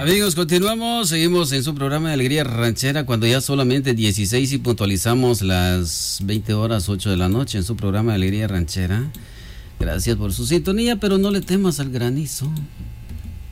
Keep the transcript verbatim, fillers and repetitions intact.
Amigos, continuamos, seguimos en su programa de Alegría Ranchera cuando ya solamente dieciséis y puntualizamos las veinte horas ocho de la noche en su programa de Alegría Ranchera. Gracias por su sintonía, pero no le temas al granizo.